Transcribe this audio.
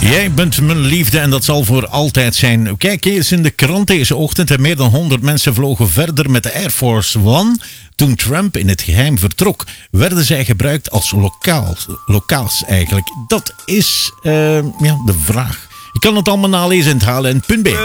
Jij bent mijn liefde en dat zal voor altijd zijn. Kijk eens in de krant deze ochtend en meer dan 100 mensen vlogen verder met de Air Force One. Toen Trump in het geheim vertrok, werden zij gebruikt als lokaals eigenlijk. Dat is de vraag. Je kan het allemaal nalezen in het HLN.be.